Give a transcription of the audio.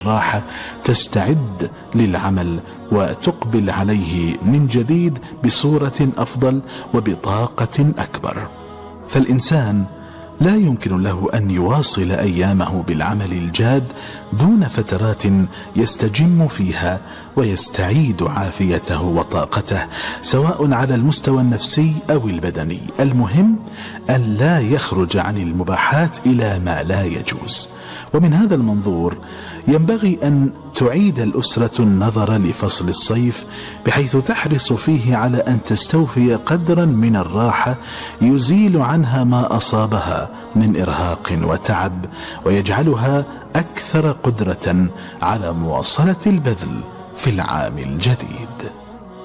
الراحة تستعد للعمل وتقبل عليه من جديد بصورة أفضل وبطاقة أكبر. فالإنسان لا يمكن له أن يواصل أيامه بالعمل الجاد دون فترات يستجم فيها ويستعيد عافيته وطاقته، سواء على المستوى النفسي أو البدني. المهم أن لا يخرج عن المباحات إلى ما لا يجوز. ومن هذا المنظور ينبغي أن تعيد الأسرة النظر لفصل الصيف، بحيث تحرص فيه على أن تستوفي قدرا من الراحة يزيل عنها ما أصابها من إرهاق وتعب، ويجعلها أكثر قدرة على مواصلة البذل في العام الجديد.